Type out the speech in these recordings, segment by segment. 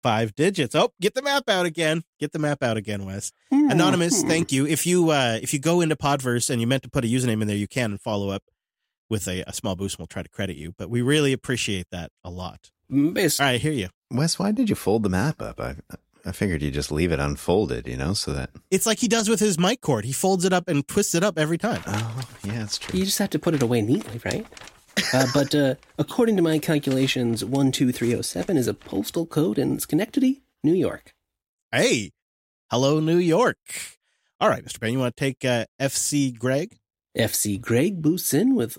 5 digits. Oh, get the map out again. Get the map out again, Wes. Anonymous, thank you. If you go into Podverse and you meant to put a username in there, you can follow up with a small boost, and we'll try to credit you. But we really appreciate that a lot. All right, I hear you. Wes, why did you fold the map up? I figured you just leave it unfolded, so that... It's like he does with his mic cord. He folds it up and twists it up every time. Oh, yeah, that's true. You just have to put it away neatly, right? But according to my calculations, 12307 is a postal code in Schenectady, New York. Hey, hello, New York. All right, Mr. Payne, you want to take FC Greg? FC Greg boosts in with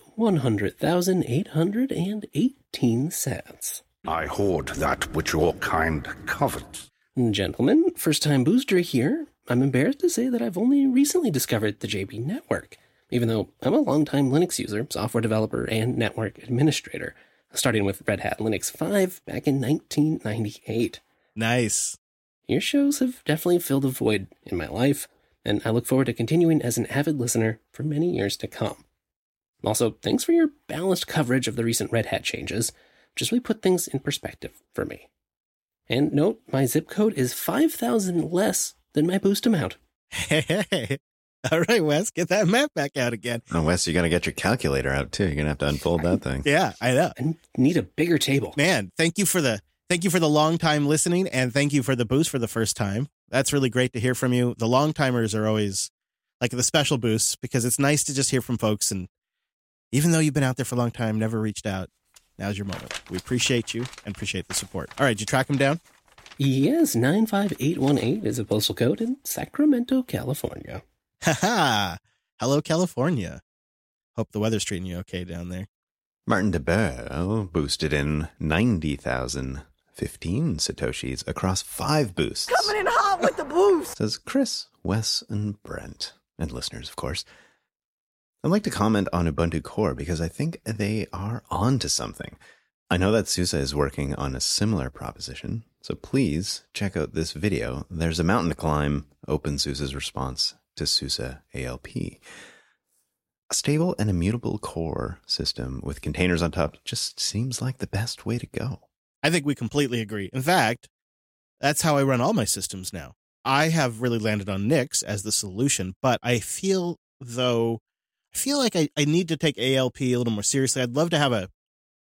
100,818 cents. I hoard that which your kind covet. Gentlemen, first-time booster here. I'm embarrassed to say that I've only recently discovered the JB Network, even though I'm a longtime Linux user, software developer, and network administrator, starting with Red Hat Linux 5 back in 1998. Nice. Your shows have definitely filled a void in my life, and I look forward to continuing as an avid listener for many years to come. Also, thanks for your balanced coverage of the recent Red Hat changes, which really put things in perspective for me. And note, my zip code is 5,000 less than my boost amount. Hey. All right, Wes, get that map back out again. Oh, Wes, you got to get your calculator out, too. You're going to have to unfold that thing. Yeah, I know. I need a bigger table. Man, thank you for the long time listening, and thank you for the boost for the first time. That's really great to hear from you. The long timers are always like the special boosts because it's nice to just hear from folks. And even though you've been out there for a long time, never reached out, now's your moment. We appreciate you and appreciate the support. All right, did you track him down? Yes, 95818 is a postal code in Sacramento, California. Ha! Hello, California. Hope the weather's treating you okay down there. Martin DeBerro boosted in 90,015 Satoshis across 5 boosts. Coming in hot with the boost! Says Chris, Wes, and Brent. And listeners, of course. I'd like to comment on Ubuntu Core because I think they are on to something. I know that SUSE is working on a similar proposition, so please check out this video. There's a mountain to climb, OpenSUSE's response to SUSE ALP. A stable and immutable core system with containers on top just seems like the best way to go. I think we completely agree. In fact, that's how I run all my systems now. I have really landed on Nix as the solution, but I feel like I need to take ALP a little more seriously. I'd love to have a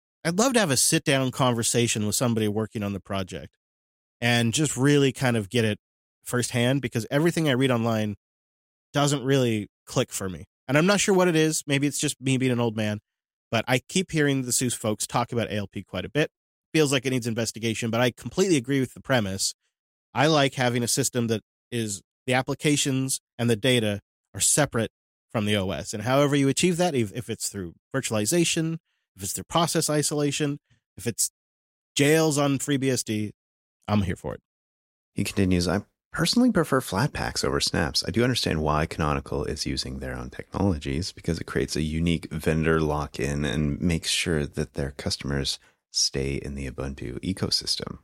sit down conversation with somebody working on the project and just really kind of get it firsthand, because everything I read online doesn't really click for me. And I'm not sure what it is. Maybe it's just me being an old man, but I keep hearing the SUSE folks talk about ALP quite a bit. Feels like it needs investigation, but I completely agree with the premise. I like having a system that is the applications and the data are separate from the OS. And however you achieve that, if it's through virtualization, if it's through process isolation, if it's jails on FreeBSD, I'm here for it. He continues, I personally prefer Flatpaks over snaps. I do understand why Canonical is using their own technologies, because it creates a unique vendor lock-in and makes sure that their customers stay in the Ubuntu ecosystem.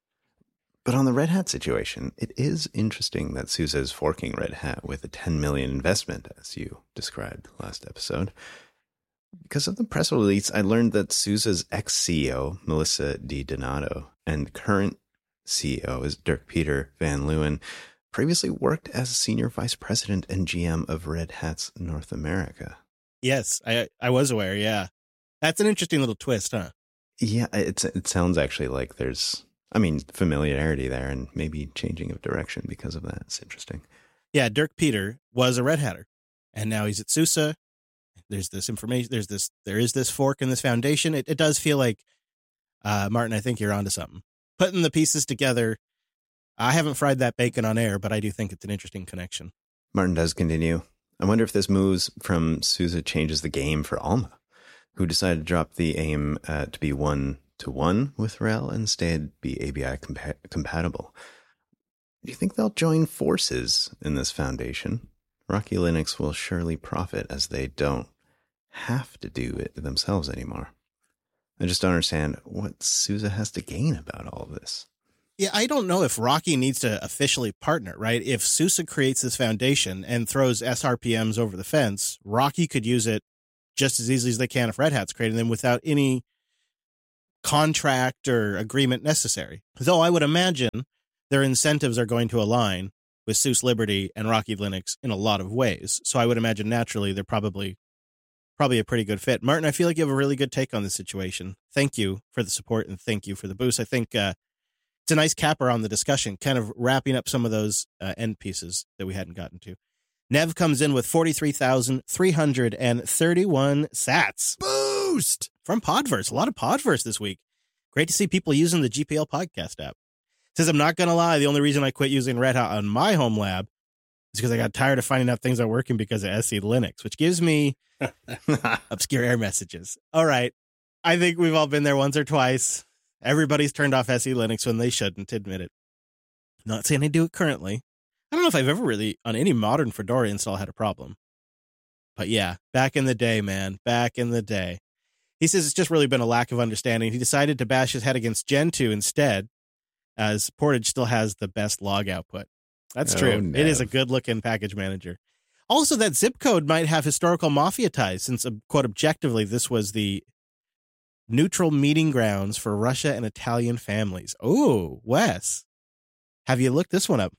But on the Red Hat situation, it is interesting that SUSE is forking Red Hat with a $10 million investment, as you described last episode. Because of the press release, I learned that SUSE's ex-CEO, Melissa DiDonato, and current CEO is Dirk-Peter van Leeuwen, previously worked as senior vice president and GM of Red Hat's North America. Yes, I was aware, yeah. That's an interesting little twist, huh? Yeah, it sounds actually like there's, familiarity there and maybe changing of direction because of that. It's interesting. Yeah, Dirk-Peter was a Red Hatter, and now he's at SUSE. There's this information, there is this fork in this foundation. It does feel like, Martin, I think you're onto something. Putting the pieces together, I haven't fried that bacon on air, but I do think it's an interesting connection. Martin does continue. I wonder if this moves from SUSE changes the game for Alma, who decided to drop the aim to be 1-to-1 with RHEL and instead be ABI compatible. Do you think they'll join forces in this foundation? Rocky Linux will surely profit as they don't have to do it themselves anymore. I just don't understand what SUSE has to gain about all of this. Yeah, I don't know if Rocky needs to officially partner, right? If SUSE creates this foundation and throws SRPMs over the fence, Rocky could use it just as easily as they can if Red Hat's creating them without any contract or agreement necessary. Though I would imagine their incentives are going to align with SUSE Liberty and Rocky Linux in a lot of ways. So I would imagine naturally they're probably a pretty good fit. Martin, I feel like you have a really good take on this situation. Thank you for the support and thank you for the boost. I think it's a nice capper on the discussion, kind of wrapping up some of those end pieces that we hadn't gotten to. Nev comes in with 43,331 sats. Boost! From Podverse. A lot of Podverse this week. Great to see people using the GPL podcast app. Says, I'm not going to lie, the only reason I quit using Red Hat on my home lab is because I got tired of finding out things aren't working because of SE Linux, which gives me obscure error messages. All right. I think we've all been there once or twice. Everybody's turned off SE Linux when they shouldn't, admit it. Not saying I do it currently. I don't know if I've ever really, on any modern Fedora install, had a problem. But yeah, back in the day, man. Back in the day. He says it's just really been a lack of understanding. He decided to bash his head against Gentoo instead, as Portage still has the best log output. That's true. No. It is a good-looking package manager. Also, that zip code might have historical mafia ties, since, quote, objectively, this was the neutral meeting grounds for Russia and Italian families. Oh, Wes, have you looked this one up?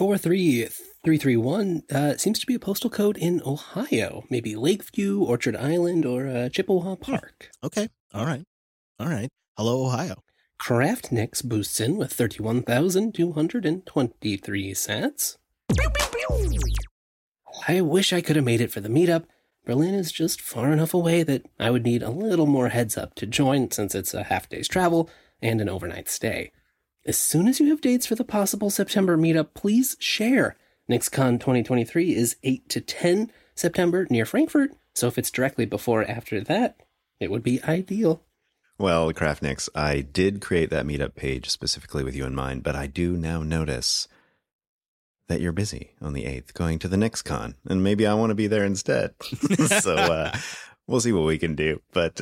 43331 seems to be a postal code in Ohio. Maybe Lakeview, Orchard Island, or Chippewa Park. Okay. All right. Hello, Ohio. Craftnix boosts in with 31,223 sats. I wish I could have made it for the meetup. Berlin is just far enough away that I would need a little more heads up to join, since it's a half-day's travel and an overnight stay. As soon as you have dates for the possible September meetup, please share. NixCon 2023 is 8 to 10 September near Frankfurt, so if it's directly before or after that, it would be ideal. Well, Craftnix, I did create that meetup page specifically with you in mind, but I do now notice that you're busy on the 8th going to the NixCon, and maybe I want to be there instead. So we'll see what we can do. But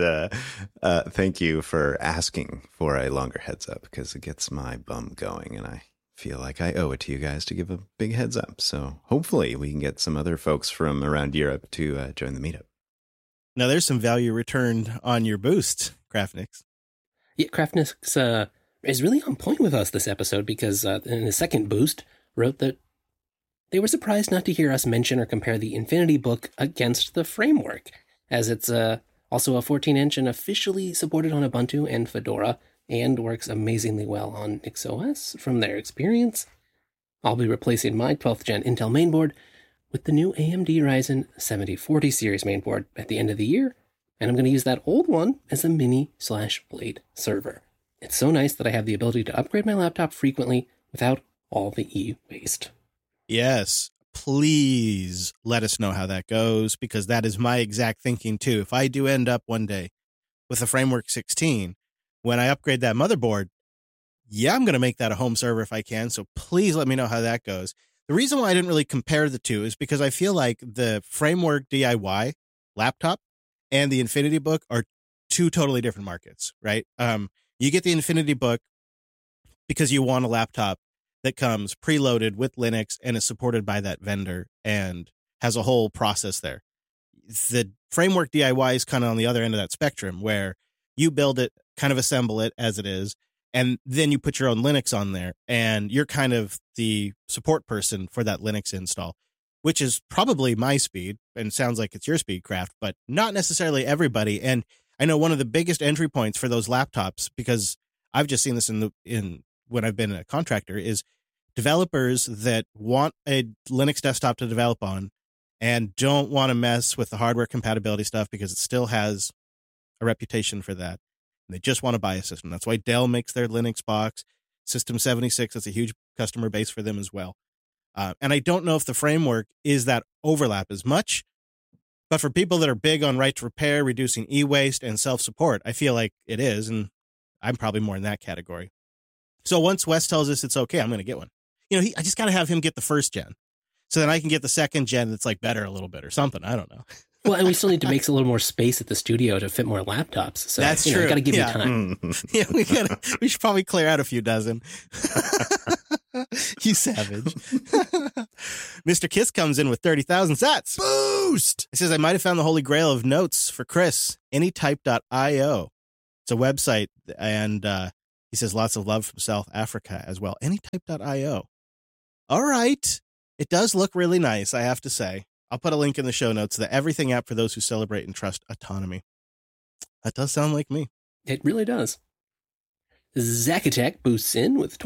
thank you for asking for a longer heads up, because it gets my bum going, and I feel like I owe it to you guys to give a big heads up. So hopefully we can get some other folks from around Europe to join the meetup. Now, there's some value returned on your boost, Craftnix. Yeah, Craftnix is really on point with us this episode, because in his second boost wrote that they were surprised not to hear us mention or compare the Infinity Book against the framework, as it's also a 14-inch and officially supported on Ubuntu and Fedora, and works amazingly well on NixOS from their experience. I'll be replacing my 12th gen Intel mainboard with the new AMD Ryzen 7040 series mainboard at the end of the year, and I'm going to use that old one as a mini/blade server. It's so nice that I have the ability to upgrade my laptop frequently without all the e-waste. Yes, please let us know how that goes, because that is my exact thinking too. If I do end up one day with a Framework 16, when I upgrade that motherboard, yeah, I'm going to make that a home server if I can. So please let me know how that goes. The reason why I didn't really compare the two is because I feel like the Framework DIY laptop and the Infinity Book are two totally different markets, right? You get the Infinity Book because you want a laptop that comes preloaded with Linux and is supported by that vendor and has a whole process there. The Framework DIY is kind of on the other end of that spectrum, where you build it, kind of assemble it as it is, and then you put your own Linux on there, and you're kind of the support person for that Linux install, which is probably my speed and sounds like it's your speed, Craft, but not necessarily everybody. And I know one of the biggest entry points for those laptops, because I've just seen this in when I've been a contractor, is developers that want a Linux desktop to develop on and don't want to mess with the hardware compatibility stuff because it still has a reputation for that. And they just want to buy a system. That's why Dell makes their Linux box. System 76, that's a huge customer base for them as well. And I don't know if the framework is that overlap as much, but for people that are big on right to repair, reducing e-waste, and self-support, I feel like it is, and I'm probably more in that category. So once Wes tells us it's okay, I'm going to get one. I just got to have him get the first gen, so then I can get the second gen that's like better a little bit or something. I don't know. Well, and we still need to make a little more space at the studio to fit more laptops. So that's true. Got to give you time. Yeah, we should probably clear out a few dozen. You savage. Mr. Kiss comes in with 30,000 sats. Boost! It says, I might have found the holy grail of notes for Chris. Anytype.io. It's a website, and he says lots of love from South Africa as well. Anytype.io. All right. It does look really nice, I have to say. I'll put a link in the show notes. The Everything app for those who celebrate and trust autonomy. That does sound like me. It really does. Zacatech boosts in with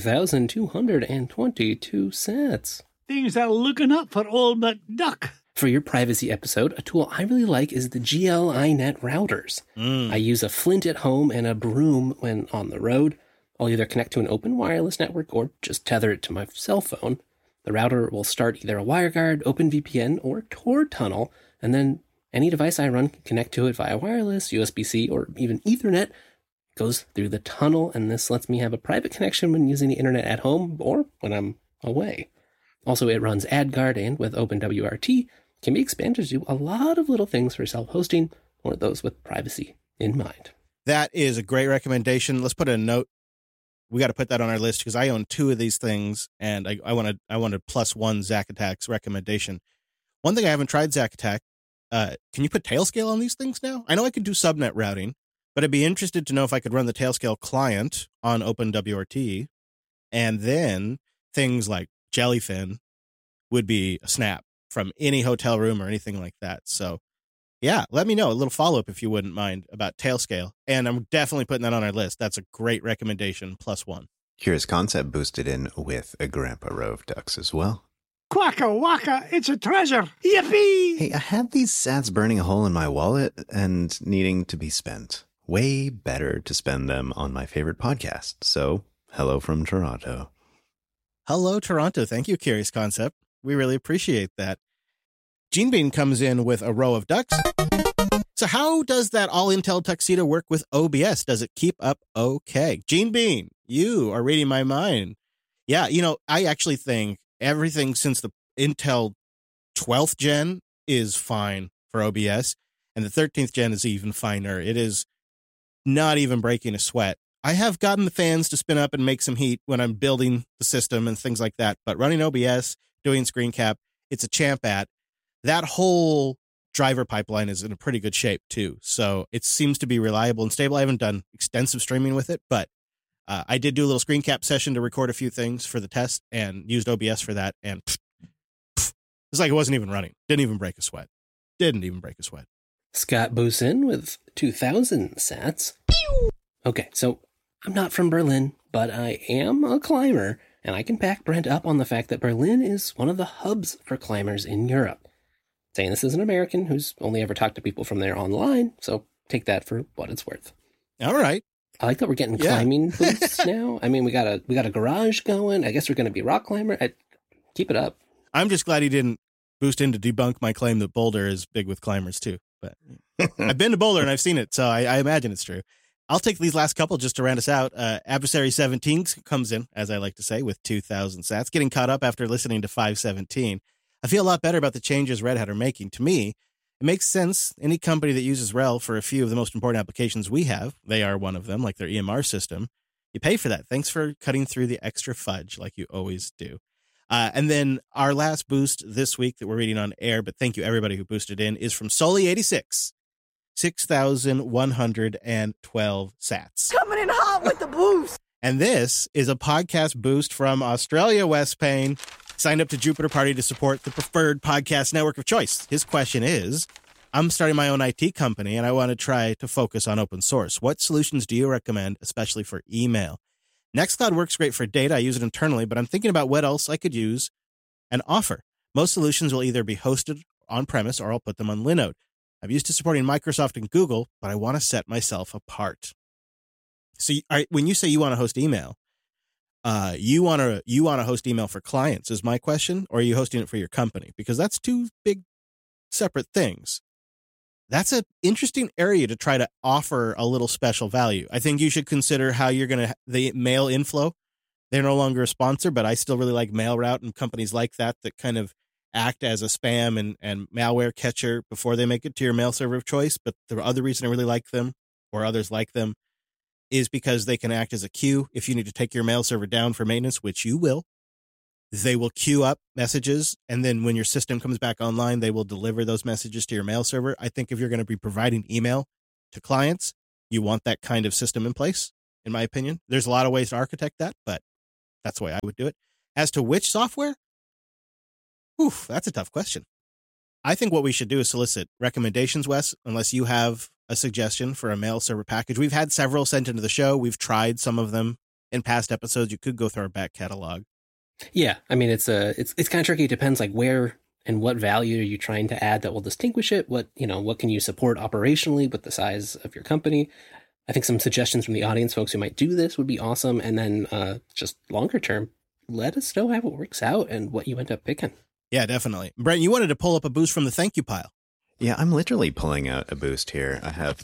22,222 sats. Things are looking up for old McDuck. For your privacy episode, a tool I really like is the GLINet routers. I use a Flint at home and a Broom when on the road. I'll either connect to an open wireless network or just tether it to my cell phone. The router will start either a WireGuard, OpenVPN, or Tor tunnel, and then any device I run can connect to it via wireless, USB-C, or even Ethernet. It goes through the tunnel, and this lets me have a private connection when using the internet at home or when I'm away. Also, it runs AdGuard, and with OpenWRT, can be expanded to do a lot of little things for self-hosting or those with privacy in mind. That is a great recommendation. Let's put a note. We got to put that on our list because I own 2 of these things, and I want to plus one Zacatech's recommendation. One thing I haven't tried Zacatech. Can you put Tailscale on these things now? I know I could do subnet routing, but I'd be interested to know if I could run the Tailscale client on OpenWRT, and then things like Jellyfin would be a snap from any hotel room or anything like that. So, yeah, let me know. A little follow-up if you wouldn't mind about Tailscale. And I'm definitely putting that on our list. That's a great recommendation, plus one. Curious Concept boosted in with a Grandpa Row of ducks as well. Quacka wacka, it's a treasure. Yippee! Hey, I have these sats burning a hole in my wallet and needing to be spent. Way better to spend them on my favorite podcast. So, hello from Toronto. Hello, Toronto. Thank you, Curious Concept. We really appreciate that. Gene Bean comes in with a row of ducks. So how does that all-Intel tuxedo work with OBS? Does it keep up okay? Gene Bean, you are reading my mind. Yeah, I actually think everything since the Intel 12th gen is fine for OBS, and the 13th gen is even finer. It is not even breaking a sweat. I have gotten the fans to spin up and make some heat when I'm building the system and things like that, but running OBS, doing screen cap, it's a champ at. That whole driver pipeline is in a pretty good shape too. So it seems to be reliable and stable. I haven't done extensive streaming with it, but I did do a little screen cap session to record a few things for the test and used OBS for that. And it's like it wasn't even running. Didn't even break a sweat. Scott Boosin with 2,000 sats. Okay, so I'm not from Berlin, but I am a climber, and I can back Brent up on the fact that Berlin is one of the hubs for climbers in Europe. Saying this as an American who's only ever talked to people from there online, so take that for what it's worth. All right. I like that we're getting climbing boosts now. I mean, we got a garage going. I guess we're going to be rock climber. Keep it up. I'm just glad he didn't boost in to debunk my claim that Boulder is big with climbers too. But I've been to Boulder and I've seen it, so I imagine it's true. I'll take these last couple just to round us out. Adversary 17 comes in, as I like to say, with 2,000 sats. Getting caught up after listening to 517. I feel a lot better about the changes Red Hat are making. To me, it makes sense. Any company that uses RHEL for a few of the most important applications we have, they are one of them, like their EMR system. You pay for that. Thanks for cutting through the extra fudge like you always do. And then our last boost this week that we're reading on air, but thank you everybody who boosted in, is from Sully86. 6,112 sats. Coming in hot with the boost. And this is a podcast boost from Australia, Wes Payne. Signed up to Jupiter Party to support the preferred podcast network of choice. His question is, I'm starting my own IT company and I want to try to focus on open source. What solutions do you recommend, especially for email? Nextcloud works great for data. I use it internally, but I'm thinking about what else I could use and offer. Most solutions will either be hosted on-premise or I'll put them on Linode. I'm used to supporting Microsoft and Google, but I want to set myself apart. So when you say you want to host email, you want to host email for clients is my question, or are you hosting it for your company? Because that's two big separate things. That's an interesting area to try to offer a little special value. I think you should consider how you're going to, the mail inflow. They're no longer a sponsor, but I still really like MailRoute and companies like that kind of act as a spam and malware catcher before they make it to your mail server of choice. But the other reason I really like them, or others like them, is because they can act as a queue. If you need to take your mail server down for maintenance, which you will, they will queue up messages. And then when your system comes back online, they will deliver those messages to your mail server. I think if you're going to be providing email to clients, you want that kind of system in place, in my opinion. There's a lot of ways to architect that, but that's the way I would do it. As to which software, that's a tough question. I think what we should do is solicit recommendations, Wes, unless you have a suggestion for a mail server package. We've had several sent into the show. We've tried some of them in past episodes. You could go through our back catalog. Yeah, I mean, it's kind of tricky. It depends like where and what value are you trying to add that will distinguish it? What can you support operationally with the size of your company? I think some suggestions from the audience, folks who might do this, would be awesome. And then just longer term, let us know how it works out and what you end up picking. Yeah, definitely. Brent, you wanted to pull up a boost from the thank you pile. Yeah, I'm literally pulling out a boost here. I have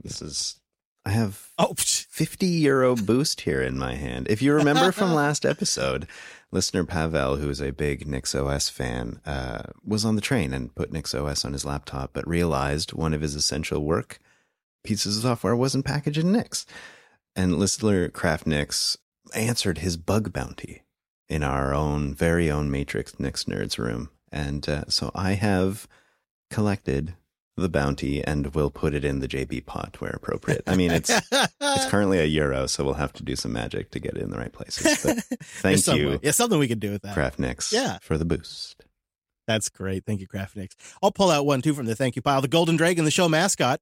50 euro boost here in my hand. If you remember from last episode, listener Pavel, who is a big NixOS fan, was on the train and put NixOS on his laptop, but realized one of his essential work pieces of software wasn't packaged in Nix. And listener Craft Nix answered his bug bounty in our very own Matrix Nix Nerds room. And so I have collected the bounty and will put it in the JB pot where appropriate. I mean, it's currently €1, so we'll have to do some magic to get it in the right places. But thank you. Yeah, something we could do with that. Craft Nix, for the boost. That's great. Thank you, Craft Nix. I'll pull out one, too, from the thank you pile. The Golden Dragon, the show mascot.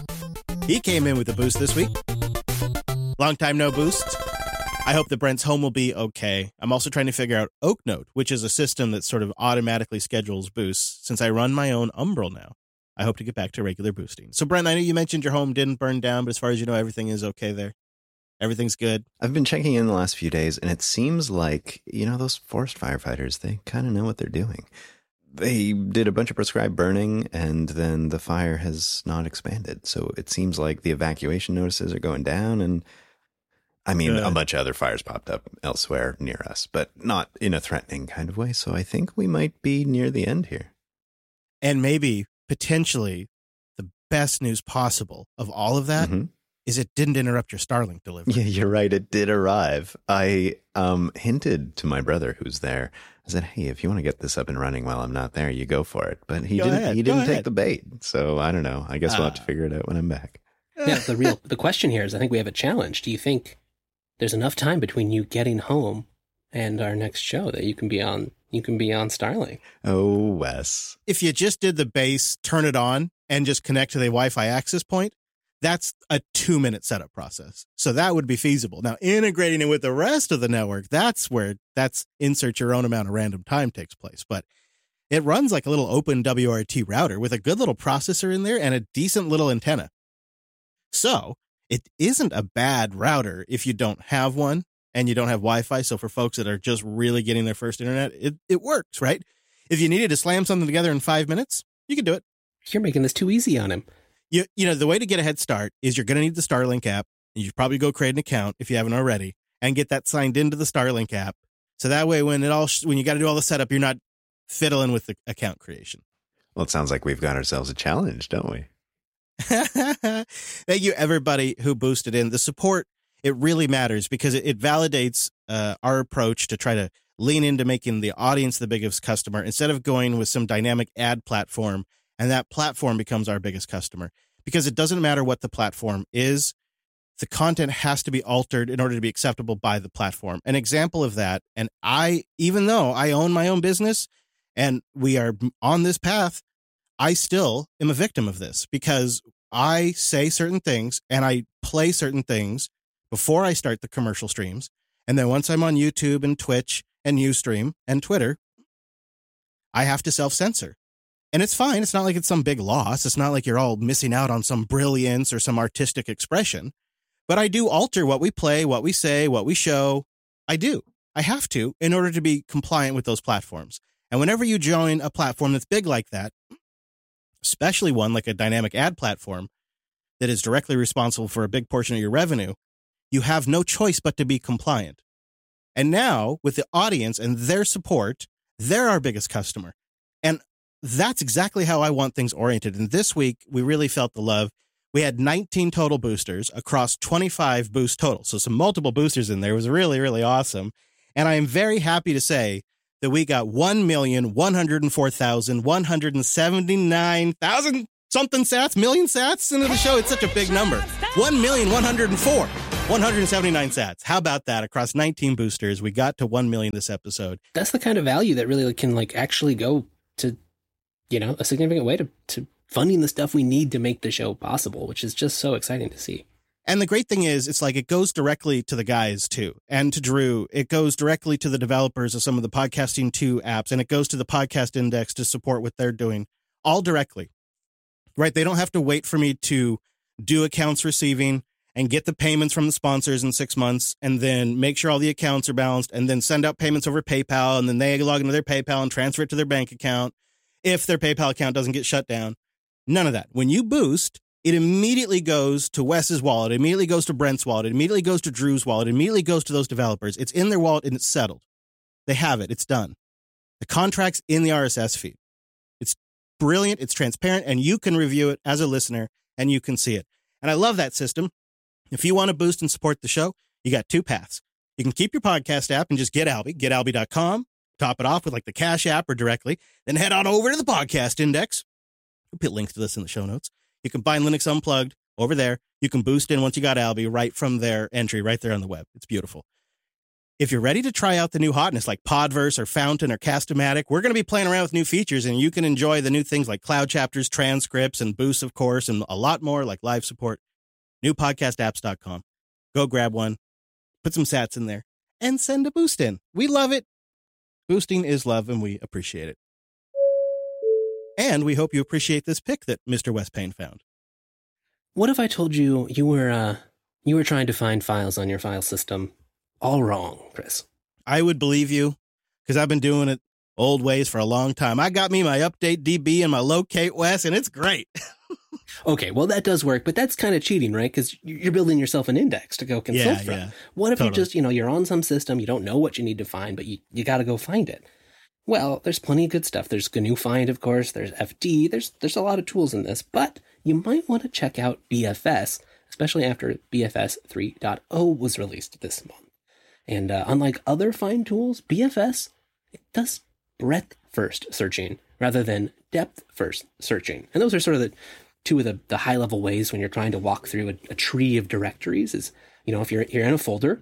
He came in with a boost this week. Long time no boost. I hope that Brent's home will be okay. I'm also trying to figure out Oaknote, which is a system that sort of automatically schedules boosts. Since I run my own Umbrel now, I hope to get back to regular boosting. So, Brent, I know you mentioned your home didn't burn down, but as far as you know, everything is okay there. Everything's good. I've been checking in the last few days, and it seems like, those forest firefighters, they kind of know what they're doing. They did a bunch of prescribed burning, and then the fire has not expanded. So it seems like the evacuation notices are going down, and a bunch of other fires popped up elsewhere near us, but not in a threatening kind of way. So I think we might be near the end here. And maybe, potentially, the best news possible of all of that is it didn't interrupt your Starlink delivery. Yeah, you're right. It did arrive. I hinted to my brother who's there. I said, hey, if you want to get this up and running while I'm not there, you go for it. But he didn't take the bait. So I don't know. I guess we'll have to figure it out when I'm back. Yeah, the question here is, I think we have a challenge. Do you think there's enough time between you getting home and our next show that you can be on Starlink? Oh, Wes. If you just did the base, turn it on, and just connect to the Wi-Fi access point, that's a 2-minute setup process. So that would be feasible. Now, integrating it with the rest of the network, that's insert your own amount of random time takes place. But it runs like a little open WRT router with a good little processor in there and a decent little antenna. So it isn't a bad router if you don't have one and you don't have Wi-Fi. So for folks that are just really getting their first internet, it works, right? If you needed to slam something together in 5 minutes, you could do it. You're making this too easy on him. The way to get a head start is you're going to need the Starlink app. And you should probably go create an account if you haven't already and get that signed into the Starlink app. So that way, when you got to do all the setup, you're not fiddling with the account creation. Well, it sounds like we've got ourselves a challenge, don't we? Thank you, everybody who boosted in. The support, it really matters because it validates our approach to try to lean into making the audience the biggest customer instead of going with some dynamic ad platform, and that platform becomes our biggest customer. Because it doesn't matter what the platform is, the content has to be altered in order to be acceptable by the platform. An example of that, and even though I own my own business and we are on this path, I still am a victim of this because I say certain things and I play certain things before I start the commercial streams. And then once I'm on YouTube and Twitch and Ustream and Twitter, I have to self-censor. And it's fine. It's not like it's some big loss. It's not like you're all missing out on some brilliance or some artistic expression. But I do alter what we play, what we say, what we show. I do. I have to in order to be compliant with those platforms. And whenever you join a platform that's big like that, especially one like a dynamic ad platform that is directly responsible for a big portion of your revenue, you have no choice but to be compliant. And now with the audience and their support, they're our biggest customer. And that's exactly how I want things oriented. And this week, we really felt the love. We had 19 total boosters across 25 boosts total. So some multiple boosters in there. It was really, really awesome. And I am very happy to say that we got 1,104,179 something sats, million sats into the show. It's such a big number. 1,104,179 sats. How about that? Across 19 boosters, we got to 1 million this episode. That's the kind of value that really can actually go to, a significant way to funding the stuff we need to make the show possible, which is just so exciting to see. And the great thing is, it's like it goes directly to the guys, too, and to Drew. It goes directly to the developers of some of the Podcasting 2 apps, and it goes to the Podcast Index to support what they're doing, all directly. Right? They don't have to wait for me to do accounts receiving and get the payments from the sponsors in 6 months, and then make sure all the accounts are balanced, and then send out payments over PayPal, and then they log into their PayPal and transfer it to their bank account if their PayPal account doesn't get shut down. None of that. When you boost, it immediately goes to Wes's wallet. It immediately goes to Brent's wallet. It immediately goes to Drew's wallet. It immediately goes to those developers. It's in their wallet and it's settled. They have it. It's done. The contract's in the RSS feed. It's brilliant. It's transparent, and you can review it as a listener and you can see it. And I love that system. If you want to boost and support the show, you got two paths. You can keep your podcast app and just get Alby, getalby.com, top it off with like the Cash App or directly, then head on over to the Podcast Index. We'll put links to this in the show notes. You can find Linux Unplugged over there. You can boost in once you got Alby right from their entry right there on the web. It's beautiful. If you're ready to try out the new hotness like Podverse or Fountain or Cast-O-Matic, we're going to be playing around with new features, and you can enjoy the new things like Cloud Chapters, transcripts, and boosts, of course, and a lot more like live support. Newpodcastapps.com. Go grab one, put some sats in there, and send a boost in. We love it. Boosting is love, and we appreciate it. And we hope you appreciate this pick that Mr. Wes Payne found. What if I told you you were trying to find files on your file system all wrong, Chris? I would believe you, because I've been doing it old ways for a long time. I got me my Update DB and my Locate Wes, and it's great. Okay, well, that does work, but that's kind of cheating, right? Because you're building yourself an index to go consult from. Yeah. What if Totally. you just, you're on some system, you don't know what you need to find, but you got to go find it? Well, there's plenty of good stuff. There's GNU Find, of course. There's FD. There's a lot of tools in this, but you might want to check out BFS, especially after BFS 3.0 was released this month. And unlike other find tools, BFS, it does breadth-first searching rather than depth-first searching. And those are sort of two of the high-level ways when you're trying to walk through a tree of directories is, if you're in a folder,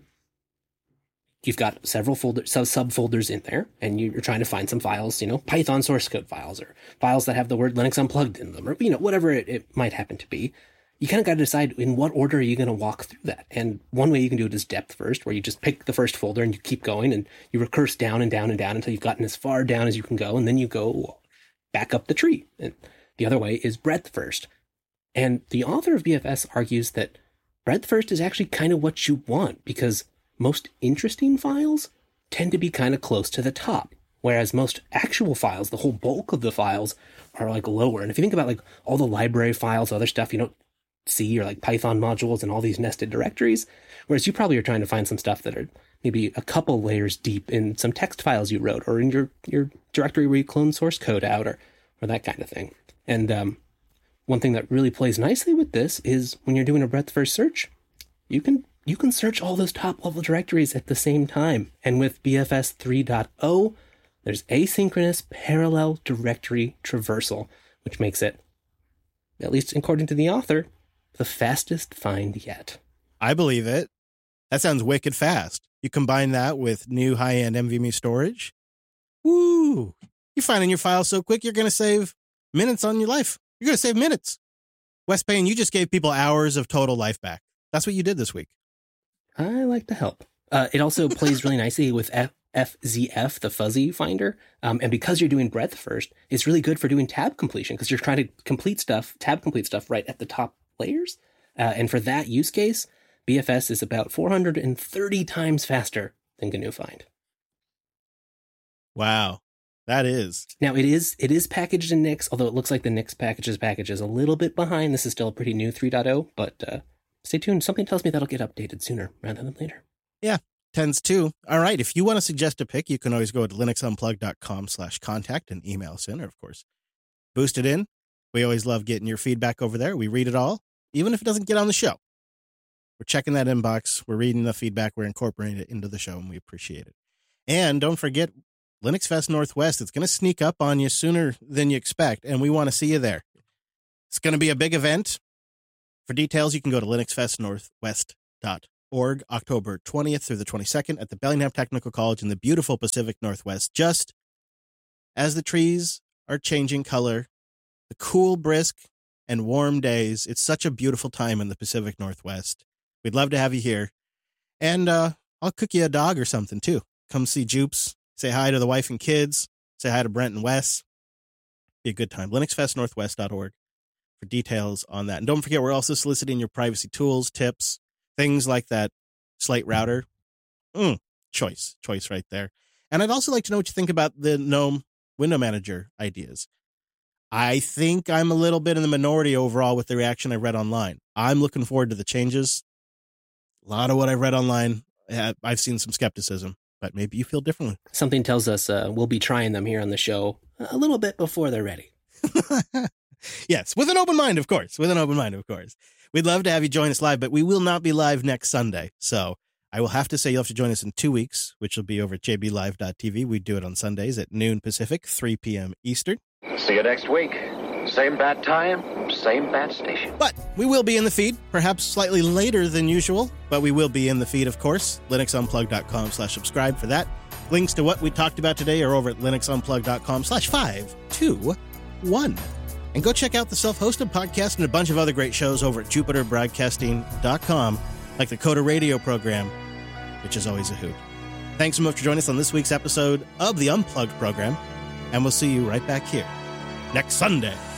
you've got several subfolders in there, and you're trying to find some files, Python source code files or files that have the word Linux Unplugged in them, or, whatever it might happen to be. You kind of got to decide in what order are you going to walk through that. And one way you can do it is depth first, where you just pick the first folder and you keep going and you recurse down and down and down until you've gotten as far down as you can go. And then you go back up the tree. And the other way is breadth first. And the author of BFS argues that breadth first is actually kind of what you want, because most interesting files tend to be kind of close to the top, whereas most actual files, the whole bulk of the files, are like lower. And if you think about like all the library files, other stuff you don't see, or like Python modules and all these nested directories, whereas you probably are trying to find some stuff that are maybe a couple layers deep in some text files you wrote, or in your directory where you clone source code out, or that kind of thing. And one thing that really plays nicely with this is when you're doing a breadth first search, you can search all those top level directories at the same time. And with BFS 3.0, there's asynchronous parallel directory traversal, which makes it, at least according to the author, the fastest find yet. I believe it. That sounds wicked fast. You combine that with new high-end NVMe storage. Woo! You're finding your files so quick, you're going to save minutes on your life. You're going to save minutes. Wes Payne, you just gave people hours of total life back. That's what you did this week. I like to help. It also plays really nicely with FZF, the fuzzy finder. And because you're doing breadth first, it's really good for doing tab completion, because you're trying to tab complete stuff right at the top layers. And for that use case, BFS is about 430 times faster than GNU Find. Wow. That is. Now, it is packaged in Nix, although it looks like the Nix package is a little bit behind. This is still a pretty new 3.0, but stay tuned. Something tells me that'll get updated sooner rather than later. Yeah, tends to. All right. If you want to suggest a pick, you can always go to linuxunplugged.com/contact and email us in, or of course, boost it in. We always love getting your feedback over there. We read it all, even if it doesn't get on the show. We're checking that inbox. We're reading the feedback. We're incorporating it into the show, and we appreciate it. And don't forget, Linux Fest Northwest, it's going to sneak up on you sooner than you expect, and we want to see you there. It's going to be a big event. For details, you can go to linuxfestnorthwest.org, October 20th through the 22nd at the Bellingham Technical College in the beautiful Pacific Northwest. Just as the trees are changing color, the cool, brisk, and warm days. It's such a beautiful time in the Pacific Northwest. We'd love to have you here. And I'll cook you a dog or something, too. Come see Jupes. Say hi to the wife and kids. Say hi to Brent and Wes. Be a good time. linuxfestnorthwest.org for details on that. And don't forget, we're also soliciting your privacy tools, tips, things like that Slate router. Choice right there. And I'd also like to know what you think about the GNOME window manager ideas. I think I'm a little bit in the minority overall with the reaction I read online. I'm looking forward to the changes. A lot of what I read online, I've seen some skepticism, but maybe you feel differently. Something tells us we'll be trying them here on the show a little bit before they're ready. Yes, with an open mind, of course. We'd love to have you join us live, but we will not be live next Sunday. So I will have to say you'll have to join us in 2 weeks, which will be over at jblive.tv. We do it on Sundays at noon Pacific, 3 p.m. Eastern. See you next week. Same bat time, same bat station. But we will be in the feed, perhaps slightly later than usual, but we will be in the feed, of course. linuxunplugged.com/subscribe for that. Links to what we talked about today are over at linuxunplugged.com/521. And go check out the self-hosted podcast and a bunch of other great shows over at jupiterbroadcasting.com, like the Coda Radio program, which is always a hoot. Thanks so much for joining us on this week's episode of the Unplugged program, and we'll see you right back here next Sunday.